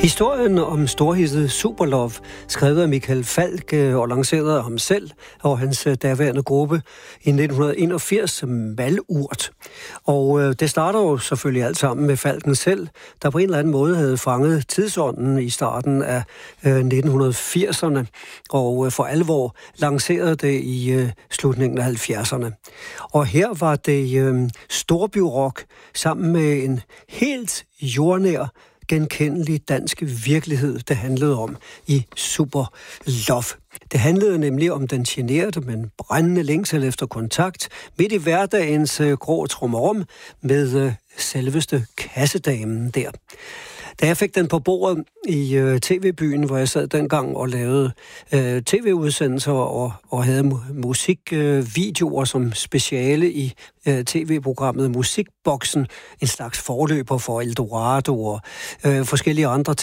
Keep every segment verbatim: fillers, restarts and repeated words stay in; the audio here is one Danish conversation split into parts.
Historien om storhittet Superlove, skrevet af Michael Falch og lanceret af ham selv og hans daværende gruppe i nitten enogfirs, Malurt. Og det starter jo selvfølgelig alt sammen med Falchen selv, der på en eller anden måde havde fanget tidsånden i starten af nitten firserne, og for alvor lancerede det i slutningen af halvfjerdserne. Og her var det storbyrock sammen med en helt jordnær, genkendelig dansk virkelighed, det handlede om i Superlove. Det handlede nemlig om den generede, men brændende længsel efter kontakt midt i hverdagens øh, grå trummerum med øh, selveste kassedamen der. Da jeg fik den på bordet i øh, tv-byen, hvor jeg sad dengang og lavede øh, tv-udsendelser og, og havde mu- musikvideoer øh, som speciale i øh, tv-programmet Musikboksen, en slags forløber for Eldorado og øh, forskellige andre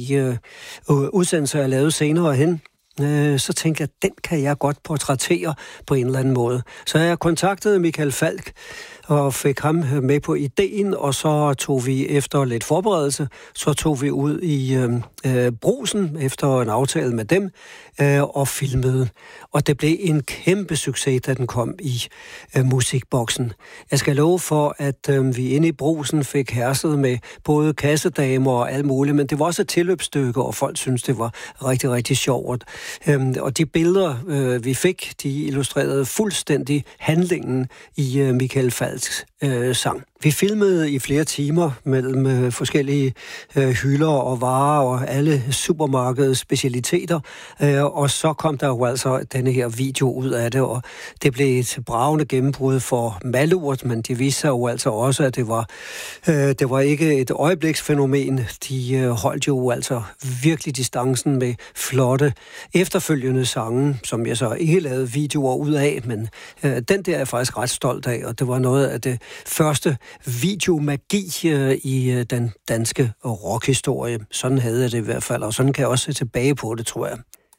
tv-udsendelser, øh, jeg lavede senere hen. Så tænkte jeg, at den kan jeg godt portrættere på en eller anden måde. Så jeg kontaktede Michael Falch og fik ham med på ideen, og så tog vi efter lidt forberedelse, så tog vi ud i øh, Brugsen efter en aftale med dem øh, og filmede. Og det blev en kæmpe succes, da den kom i øh, Musikboksen. Jeg skal love for, at øh, vi inde i Brugsen fik herset med både kassedamer og alt muligt, men det var også et tilløbsstykke, og folk syntes, det var rigtig, rigtig sjovt. Øhm, og de billeder, øh, vi fik, de illustrerede fuldstændig handlingen i øh, Michael Falchs øh, sang. Vi filmede i flere timer mellem øh, forskellige øh, hylder og varer og alle supermarkedets specialiteter, øh, og så kom der jo altså denne her video ud af det, og det blev et bragende gennembrud for Malurt, men det viste sig jo altså også, at det var, øh, det var ikke et øjebliksfænomen. De øh, holdt jo altså virkelig distancen med flotte efterfølgende sange, som jeg så ikke lavede videoer ud af, men øh, den der er jeg faktisk ret stolt af, og det var noget af det første videomagi øh, i øh, den danske rockhistorie. Sådan havde jeg det i hvert fald, og sådan kan jeg også se tilbage på det, tror jeg.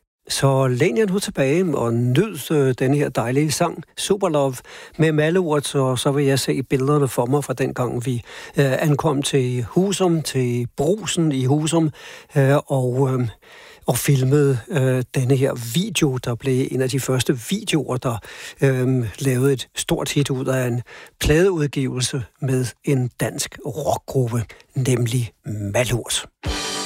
Så læn jer nu tilbage og nyd øh, den her dejlige sang, Superlove, med Malurt, og så vil jeg se billederne for mig fra den gang, vi øh, ankom til Husum, til Brugsen i Husum, øh, og... Øh, og filmede øh, denne her video, der blev en af de første videoer, der øh, lavede et stort hit ud af en pladeudgivelse med en dansk rockgruppe, nemlig Malurt.